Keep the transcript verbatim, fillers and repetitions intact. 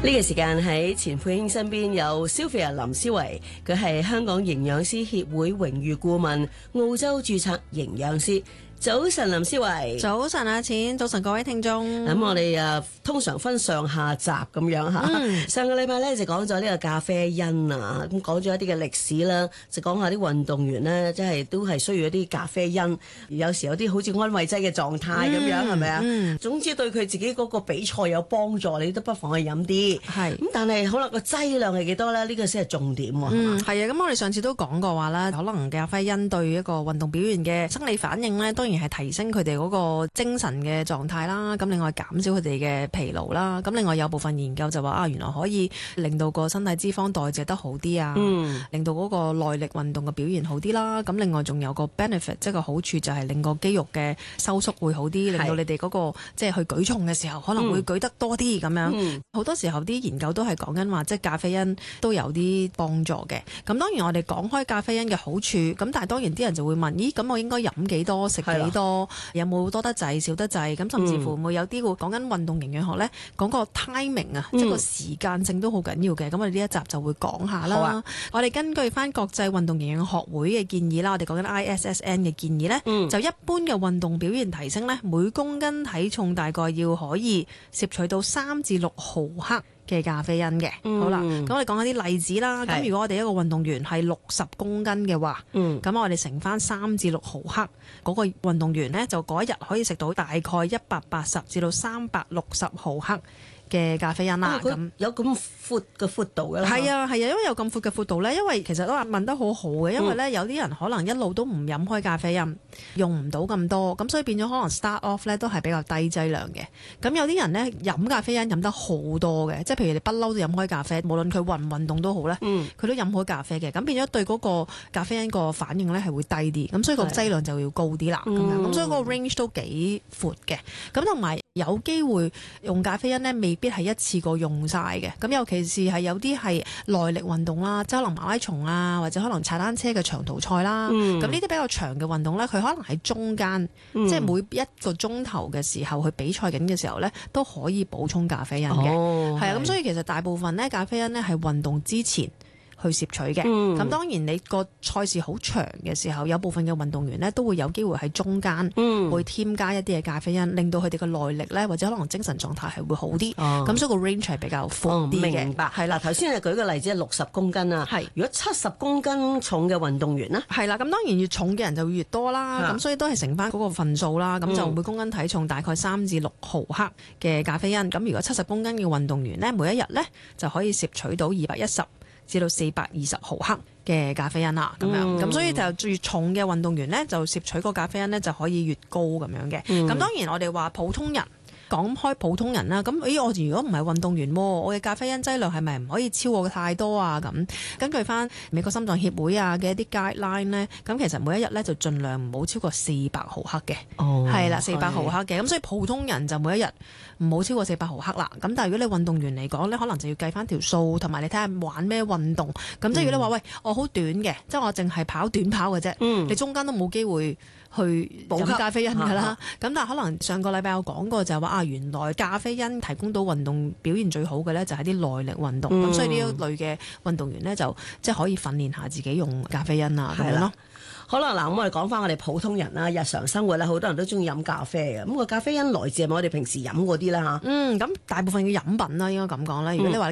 呢個時間喺錢佩卿身邊有 Sylvia 林思維，佢係香港營養師協會榮譽顧問、澳洲註冊營養師。早晨，林思維。 早晨啊，錢。早晨，各位聽眾。 咁我哋啊，通常分上下集咁樣嚇。嗯、上個禮拜咧就講咗呢個咖啡因啊，咁講咗一啲嘅歷史啦，就講下啲運動員呢，即係都係需要一啲咖啡因，有時有啲好似安慰劑嘅狀態咁樣，係咪啊？嗯、總之對佢自己嗰個比賽有幫助，你都不妨去飲啲。係是。咁但係可能個劑量係幾多咧？呢、呢個先係重點喎。 嗯，係啊。咁我哋上次都講過話啦，可能咖啡因對一個運動表現嘅生理反應咧，當然係提升佢哋嗰個精神嘅狀態啦。咁另外減少佢哋嘅疲勞啦。咁另外有部分研究就話啊，原來可以令到個身體脂肪代謝得好啲啊，嗯、令到嗰個耐力運動嘅表現好啲啦。咁另外仲有個 benefit， 即係個好處就係令個肌肉嘅收縮會好啲，令到你哋嗰個即係去舉重嘅時候可能會舉得多啲咁樣。好、嗯嗯、多時候啲研究都係講緊話，即係咖啡因都有啲幫助嘅。咁當然我哋講開咖啡因嘅好處，咁但係當然啲人就會問，咦咁我應該飲幾多，食幾多？有冇多得滯少得滯？咁甚至乎會有啲會講緊運動營養學咧，講個 timing 啊、嗯，即係個時間性都好緊要嘅。咁我哋呢一集就會講下啦。啊、我哋根據翻國際運動營養學會嘅建議啦，我哋講緊 I S S N 嘅建議咧，嗯、就一般嘅運動表現提升咧，每公斤體重大概要可以攝取到三至六毫克嘅咖啡因嘅。嗯、好啦，咁我哋講下啲例子啦。咁是如果我哋一個運動員係六十公斤嘅話，咁、嗯、我哋乘翻三至六毫克，嗰、那個運動員呢，就嗰一日可以食到大概一百八十至到三百六十毫克嘅咖啡因啦。咁、 啊、有咁闊嘅闊度嘅啦。 係啊係啊，因為有咁闊嘅闊度呢，因為其實都話問得好好嘅，因為呢，有啲人可能一路都唔飲開咖啡因，用唔到咁多，咁所以變咗可能 start off 呢都係比較低劑量嘅。咁有啲人呢，飲咖啡因飲得好多嘅，即係譬如你不嬲都飲開咖啡，無論佢運唔運動都好呢，佢、嗯、都飲開咖啡嘅，咁變咗對嗰個咖啡因個反應呢係會低啲，咁所以個劑量就要高啲啦。咁樣咁所以個 range 都幾闊嘅。咁同埋有機會用咖啡因呢，未必係一次過用晒嘅。咁尤其是係有啲係耐力運動啦，即係可能馬拉松啊，或者可能踩單車嘅長途賽啦。咁呢啲比較長嘅運動呢，佢可能喺中間，嗯、即係每一個鐘頭嘅時候去比賽緊嘅時候呢，都可以補充咖啡因嘅。係啊、哦，咁所以其實大部分呢，咖啡因呢係運動之前去攝取嘅。咁、嗯、當然你個賽事好長嘅時候，有部分嘅運動員呢都會有機會喺中間會添加一啲嘅咖啡因，嗯、令到佢哋嘅耐力呢，或者可能精神狀態係會好啲。咁、哦、所以個 range 係比較闊啲嘅。 明白。係啦，頭先你舉個例子係六十公斤啊。係。如果七十公斤重嘅運動員呢？係啦，咁當然越重嘅人就會越多啦。咁、啊、所以都係乘翻嗰個份數啦。咁、嗯、就每公斤體重大概三至六毫克嘅咖啡因。咁如果七十公斤嘅運動員呢，每一日呢就可以攝取到二百一十至到四百二十毫克嘅咖啡因啦，咁樣咁、嗯、所以就越重嘅運動員呢，就攝取個咖啡因呢就可以越高咁樣嘅。咁、嗯、當然我哋話普通人。講開普通人啦，咁咦我如果唔係運動員，我嘅咖啡因劑量係咪唔可以超過太多啊？咁根據翻美國心臟協會啊嘅一啲 guideline 呢，咁其實每一日呢就盡量唔好超過四百毫克嘅，係啦、哦，四百毫克嘅。咁所以普通人就每一日唔好超過四百毫克啦。咁但係如果你運動員嚟講呢，可能就要計翻條數，同埋你睇下玩咩運動。咁即係如果你話喂，我好短嘅，即係我淨係跑短跑嘅啫，嗯、你中間都冇機會去飲咖啡因㗎啦。咁但係可能上個禮拜有講過就係話啊，原來咖啡因提供到運動表現最好嘅呢，就係啲耐力運動。咁、嗯、所以呢一類嘅運動員呢，就即係可以訓練下自己用咖啡因啊咁樣咯。 好啦，嗱，咁我哋講翻我哋普通人啦，日常生活咧，好多人都中意飲咖啡嘅。咁個咖啡因來自係咪我哋平時飲嗰啲啦嚇？嗯， 咁大部分嘅飲品啦，應該咁講啦。如果你話